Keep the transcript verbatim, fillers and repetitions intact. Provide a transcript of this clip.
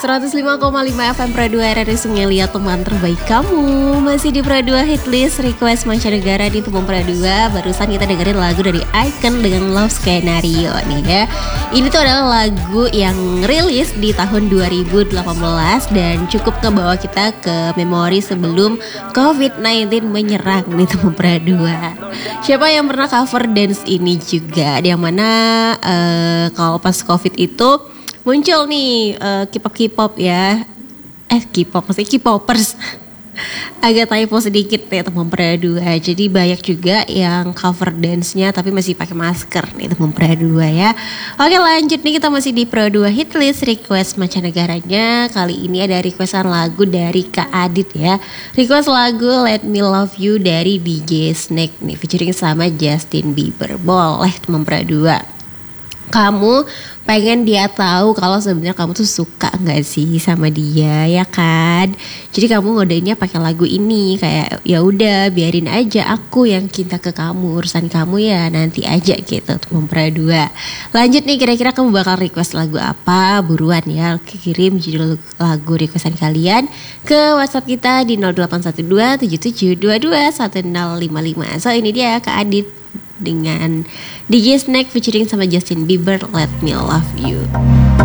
seratus lima koma lima F M Pradua R R I Sungai Liat, teman terbaik kamu. Masih di Pradua Hitlist Request Mancanegara di Tumpeng Pradua. Barusan kita dengerin lagu dari Icon dengan Love Scenario nih ya. Ini tuh adalah lagu yang rilis di tahun dua ribu delapan belas dan cukup ngebawa kita ke memori sebelum covid sembilan belas menyerang nih Tumpeng Pradua. Siapa yang pernah cover dance ini juga? Yang mana uh, kalau pas covid itu muncul nih uh, K-pop K-pop ya. Eh K-pop maksudnya K-popers. Agak typo sedikit ya Tumpeng Pradua. Jadi banyak juga yang cover dance-nya tapi masih pakai masker nih Tumpeng Pradua ya. Oke, lanjut nih, kita masih di Pradua Hitlist Request Mancanegaranya. Kali ini ada requestan lagu dari Kak Adit ya. Request lagu Let Me Love You dari D J Snake nih featuring sama Justin Bieber. Boleh Tumpeng Pradua. Kamu pengen dia tahu kalau sebenarnya kamu tuh suka nggak sih sama dia, ya kan? Jadi kamu ngodenya pakai lagu ini, kayak ya udah biarin aja aku yang cinta ke kamu, urusan kamu ya nanti aja gitu. Tumpeng Pradua. Lanjut nih, kira-kira kamu bakal request lagu apa? Buruan ya, kirim judul lagu requestan kalian ke WhatsApp kita di nol delapan satu dua tujuh tujuh dua dua satu nol lima lima. So ini dia Kak Adit dengan D J Snake featuring sama Justin Bieber, Let Me Love You.